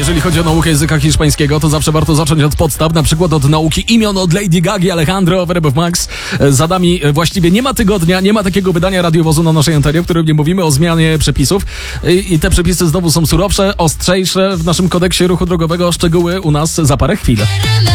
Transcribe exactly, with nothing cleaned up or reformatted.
Jeżeli chodzi o naukę języka hiszpańskiego, to zawsze warto zacząć od podstaw, na przykład od nauki imion, od Lady Gagi, Alejandro, Verb Max. Za nami właściwie nie ma tygodnia, nie ma takiego wydania radiowozu na naszej antenie, w którym nie mówimy o zmianie przepisów. I, i te przepisy znowu są surowsze, ostrzejsze w naszym kodeksie ruchu drogowego. Szczegóły u nas za parę chwil.